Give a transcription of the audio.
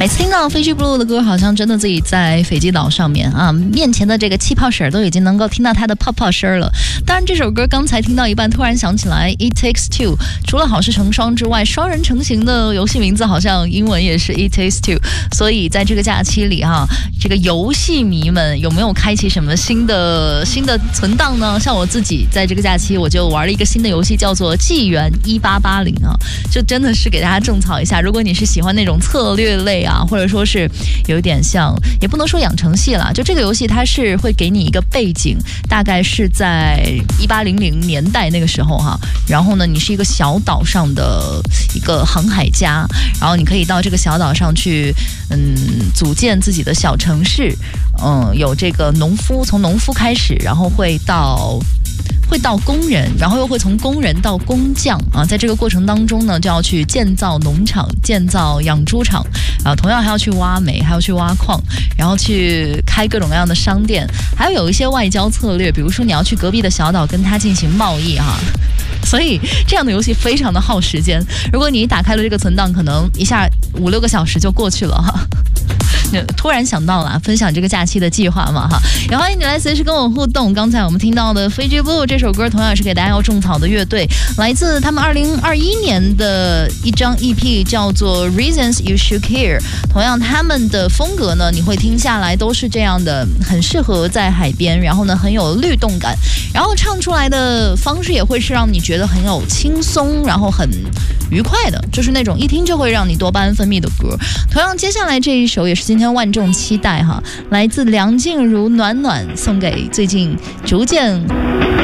每次听到飞机 Blue 的歌，好像真的自己在斐济岛上面啊，面前的这个气泡水都已经能够听到它的泡泡声了。当然，这首歌刚才听到一半，突然想起来 It Takes Two， 除了好事成双之外，双人成行的游戏名字好像英文也是 It Takes Two。所以在这个假期里哈，这个游戏迷们有没有开启什么新的存档呢？像我自己在这个假期，我就玩了一个新的游戏，叫做纪元1880啊，就真的是给大家种草一下。如果你是喜欢那种策略类啊，或者说是有点像，也不能说养成系啦，就这个游戏它是会给你一个背景，大概是在1800年代那个时候哈，然后呢，你是一个小岛上的一个航海家，然后你可以到这个小岛上去，组建自己的小城市，有这个农夫，从农夫开始，然后会到工人，然后又会从工人到工匠啊，在这个过程当中呢，就要去建造农场、建造养猪场，同样还要去挖煤，还要去挖矿，然后去开各种各样的商店，还有一些外交策略，比如说你要去隔壁的小岛跟他进行贸易哈。所以这样的游戏非常的耗时间，如果你一打开了这个存档，可能一下5-6个小时就过去了哈。突然想到了分享这个假期的计划嘛哈，也欢迎你来随时跟我互动。刚才我们听到的飞机 Blue 这首歌同样是给大家要种草的乐队，来自他们2021年的一张 EP 叫做 Reasons You Should Care。 同样他们的风格呢，你会听下来都是这样的，很适合在海边，然后呢很有律动感，然后唱出来的方式也会是让你觉得很有轻松，然后很愉快的，就是那种一听就会让你多巴胺分泌的歌。同样接下来这一首也是今天万众期待哈，来自梁静茹暖暖，送给最近逐渐